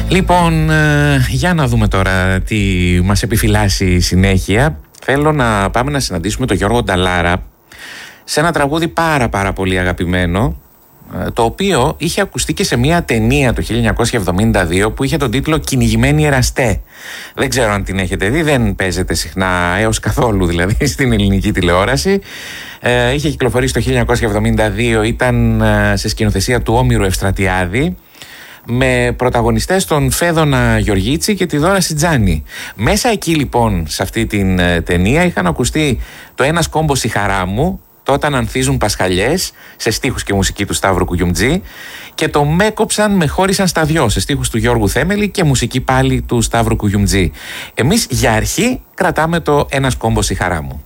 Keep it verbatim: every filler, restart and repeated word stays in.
Λοιπόν, για να δούμε τώρα τι μας επιφυλάσσει η συνέχεια. Θέλω να πάμε να συναντήσουμε τον Γιώργο Νταλάρα σε ένα τραγούδι πάρα πάρα πολύ αγαπημένο, το οποίο είχε ακουστεί και σε μια ταινία το χίλια εννιακόσια εβδομήντα δύο που είχε τον τίτλο «Κυνηγημένοι εραστέ». Δεν ξέρω αν την έχετε δει, δεν παίζεται συχνά έως καθόλου δηλαδή στην ελληνική τηλεόραση. Ε, είχε κυκλοφορήσει το χίλια εννιακόσια εβδομήντα δύο, ήταν σε σκηνοθεσία του Όμηρου Ευστρατιάδη, με πρωταγωνιστές τον Φέδωνα Γεωργίτσι και τη Δώρα Σιτζάνη. Μέσα εκεί λοιπόν σε αυτή την ε, ταινία είχαν ακουστεί το «Ένας κόμπος η χαρά μου», το «Όταν ανθίζουν πασχαλιές», σε στίχους και μουσική του Σταύρου Κουγιουμτζή, και το «Με έκοψαν, με χώρισαν στα δυο», σε στίχους του Γιώργου Θέμελη και μουσική πάλι του Σταύρου Κουγιουμτζή. Εμείς για αρχή κρατάμε το «Ένας κόμπος η χαρά μου».